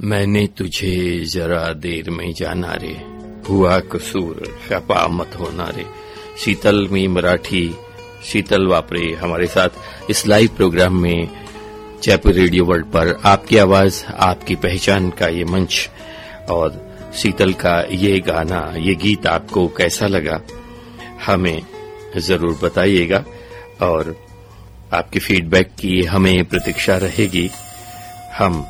मैंने तुझे जरा देर में जाना रे, हुआ कसूर खपा मत होना रे। शीतल मी मराठी, शीतल वापरे हमारे साथ इस लाइव प्रोग्राम में जयपुर रेडियो वर्ल्ड पर आपकी आवाज आपकी पहचान का ये मंच। और शीतल का ये गाना, ये गीत आपको कैसा लगा हमें जरूर बताइएगा और आपके फीडबैक की हमें प्रतीक्षा रहेगी। हम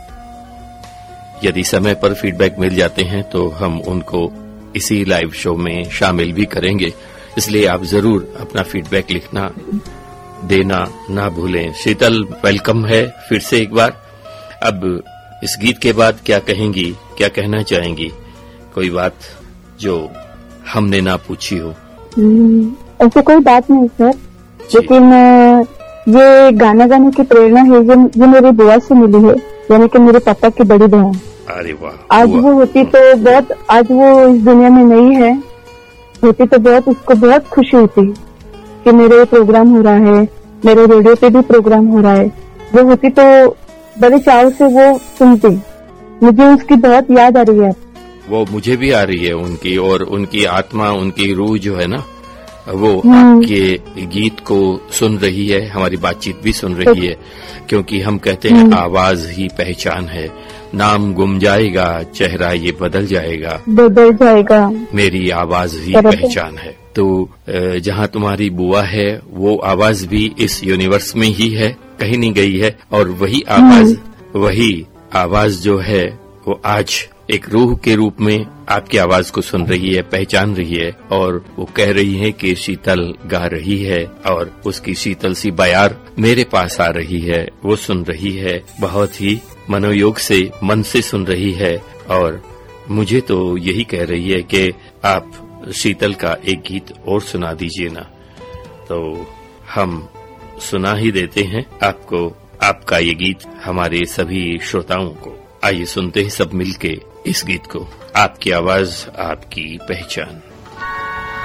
यदि समय पर फीडबैक मिल जाते हैं तो हम उनको इसी लाइव शो में शामिल भी करेंगे, इसलिए आप जरूर अपना फीडबैक लिखना देना ना भूलें। शीतल, वेलकम है फिर से एक बार। अब इस गीत के बाद क्या कहेंगी, क्या कहना चाहेंगी? कोई बात जो हमने ना पूछी हो? ऐसे कोई बात नहीं सर, लेकिन ये गाना गाने की प्रेरणा है ये मेरी बुआ से मिली है, यानी कि मेरे पापा की बड़ी बहन। अरे वाह! आज वो होती तो बहुत, आज वो इस दुनिया में नहीं है, होती तो बहुत, उसको बहुत खुशी होती कि मेरे प्रोग्राम हो रहा है, मेरे रेडियो पे भी प्रोग्राम हो रहा है। वो होती तो बड़े चाव से वो सुनती। मुझे उसकी बहुत याद आ रही है। वो मुझे भी आ रही है उनकी, और उनकी आत्मा, उनकी रूह जो है ना, वो आपके गीत को सुन रही है, हमारी बातचीत भी सुन रही है, क्योंकि हम कहते हैं आवाज ही पहचान है। नाम गुम जाएगा, चेहरा ये बदल जाएगा, मेरी आवाज ही पहचान है। तो जहाँ तुम्हारी बुआ है वो आवाज भी इस यूनिवर्स में ही है, कहीं नहीं गई है। और वही आवाज जो है वो आज एक रूह के रूप में आपकी आवाज को सुन रही है, पहचान रही है, और वो कह रही है कि शीतल गा रही है और उसकी शीतल सी बयार मेरे पास आ रही है, वो सुन रही है, बहुत ही मनोयोग से, मन से सुन रही है। और मुझे तो यही कह रही है कि आप शीतल का एक गीत और सुना दीजिए ना। तो हम सुना ही देते हैं आपको आपका ये गीत, हमारे सभी श्रोताओं को। आइए सुनते हैं सब मिलके इस गीत को, आपकी आवाज आपकी पहचान।